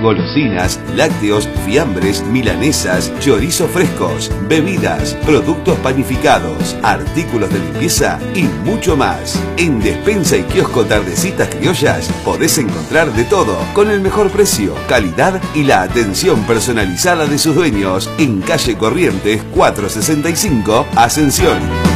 golosinas, lácteos, fiambres, milanesas, chorizos frescos, bebidas, productos panificados, artículos de limpieza y mucho más. En Despensa y Kiosco Tardecitas Criollas podés encontrar de todo, con el mejor precio, calidad y la atención personalizada de sus dueños, en calle Corrientes 465, Ascensión.